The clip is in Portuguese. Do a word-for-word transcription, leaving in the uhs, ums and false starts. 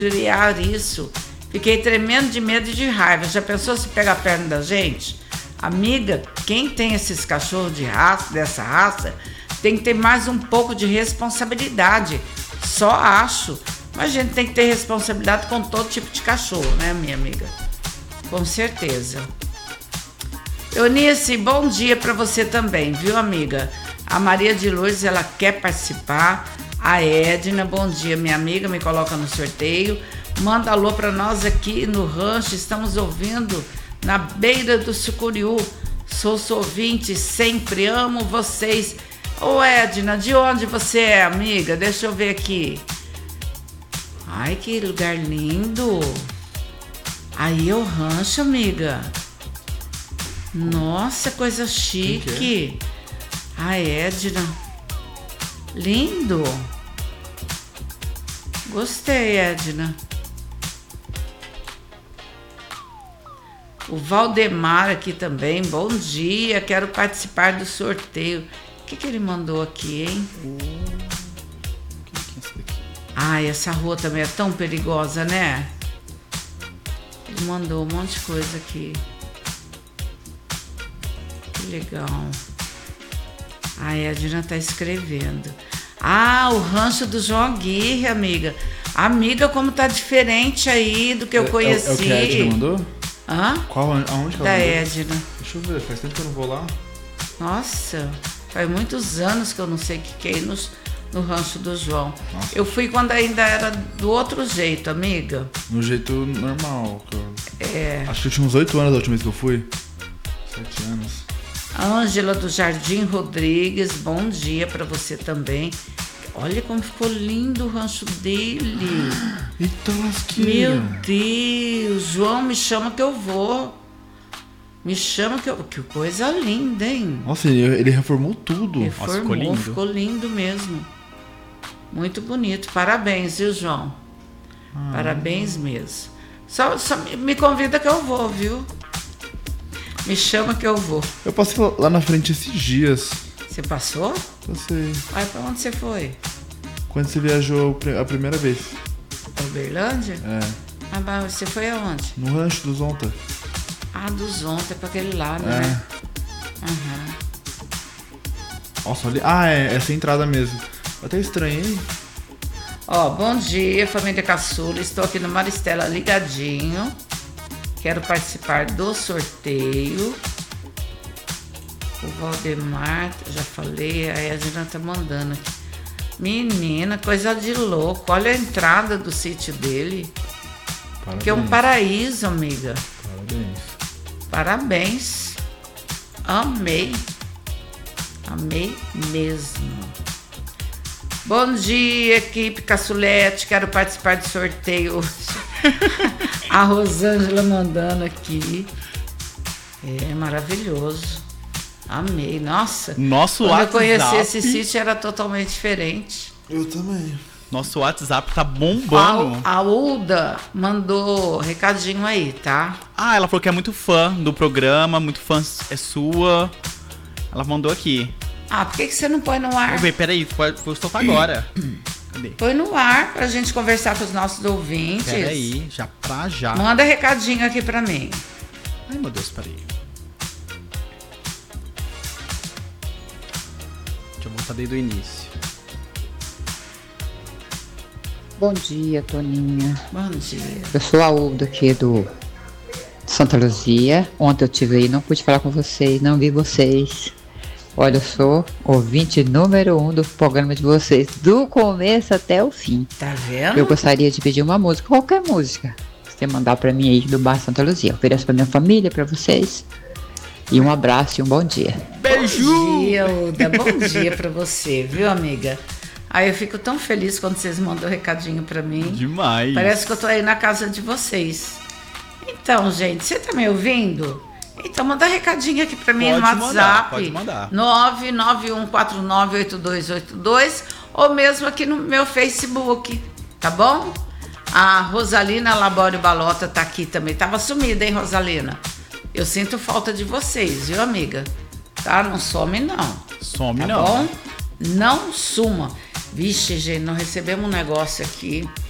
criar isso. Fiquei tremendo de medo e de raiva. Já pensou se pega a perna da gente? Amiga, quem tem esses cachorros de raça, dessa raça, tem que ter mais um pouco de responsabilidade. Só acho. Mas a gente tem que ter responsabilidade com todo tipo de cachorro, né, minha amiga? Com certeza. Eunice, bom dia para você também, viu, amiga? A Maria de Lourdes, ela quer participar. A Edna, bom dia, minha amiga, me coloca no sorteio. Manda alô para nós aqui no rancho, estamos ouvindo na beira do Sucuriú. Sou sua ouvinte, sempre amo vocês. Ô Edna, de onde você é, amiga? Deixa eu ver aqui. Ai, que lugar lindo. Aí é o rancho, amiga. Nossa, coisa chique. A Edna. Lindo. Gostei, Edna. O Valdemar aqui também. Bom dia, quero participar do sorteio. O que, que ele mandou aqui, hein? O que, que é isso daqui? Ai, essa rua também é tão perigosa, né? Ele mandou um monte de coisa aqui. Que legal. A Edna tá escrevendo. Ah, o rancho do João Aguirre, amiga. Amiga, como tá diferente aí do que eu conheci. É, é o que a Edna mandou? Hã? Qual, aonde que ela da mandou? Edna. Deixa eu ver, faz tempo que eu não vou lá. Nossa, faz muitos anos que eu não sei o que que é no, no rancho do João. Nossa. Eu fui quando ainda era do outro jeito, amiga. No jeito normal. que eu- É. Acho que eu tinha uns oito anos da última vez que eu fui. Sete anos. Ângela do Jardim Rodrigues, bom dia pra você também. Olha como ficou lindo o rancho dele. Eita lasqueira. Meu Deus, João, me chama que eu vou. Me chama que eu... Que coisa linda, hein? Nossa, ele, ele reformou tudo. Reformou, ficou lindo. ficou lindo mesmo. Muito bonito. Parabéns, viu, João? Ah. Parabéns mesmo. Só, só me- me convida que eu vou, viu? Me chama que eu vou. Eu passei lá- lá na frente esses dias. Você passou? Eu sei. Ai, pra onde você foi? Quando você viajou pri- a primeira vez. Pra Uberlândia? É. Ah, mas você foi aonde? No rancho do Zonta. Ah, dos ontem, pra aquele lado, É. né? Aham. Nossa, olha. Ah, é. Essa entrada mesmo. Eu até estranhei. Ó, bom dia, família Caçula. Estou aqui no Maristela ligadinho. Quero participar do sorteio. O Valdemar, já falei, a Edna tá mandando aqui. Menina, coisa de louco. Olha a entrada do sítio dele. Parabéns. Que é um paraíso, amiga. Parabéns. Parabéns. Amei. Amei mesmo. Bom dia, equipe Caçulete. Quero participar do sorteio hoje. A Rosângela mandando aqui. É maravilhoso. Amei. Nossa. Nosso Quando eu WhatsApp, conheci esse sítio era totalmente diferente. Eu também. nosso WhatsApp tá bombando. A, a Ulda mandou recadinho aí, tá? Ah, ela falou que é muito fã do programa, muito fã é sua. Ela mandou aqui. Ah, por que, que você não põe no ar? Vamos ver, peraí, vou vou soltar agora. Cadê? Põe no ar pra gente conversar com os nossos ouvintes. Peraí, já pra já. Manda recadinho aqui pra mim. Ai, meu Deus, peraí. Deixa eu voltar desde o início. Bom dia, Toninha. Bom dia. Eu sou a Ulda aqui do Santa Luzia. Ontem eu estive aí, não pude falar com vocês, não vi vocês. Olha, eu sou ouvinte número um do programa de vocês, do começo até o fim. Tá vendo? Eu gostaria de pedir uma música, qualquer música, que você mandar pra mim aí do Bar Santa Luzia. Eu ofereço pra minha família, pra vocês. E um abraço e um bom dia. Beijo! Bom dia, Uda. Bom dia pra você, viu, amiga? Aí eu fico tão feliz quando vocês mandam recadinho pra mim. Demais. Parece que eu tô aí na casa de vocês. Então, gente, você tá me ouvindo? Então manda recadinho aqui pra mim Pode no mandar, WhatsApp. pode mandar. nove nove um quatro nove oito dois oito dois ou mesmo aqui no meu Facebook, tá bom? A Rosalina Labório Balota tá aqui também. Tava sumida, hein, Rosalina? Eu sinto falta de vocês, viu, amiga? Tá? Não some, não. Some Tá não. bom? Não suma. Vixe, gente, nós recebemos um negócio aqui.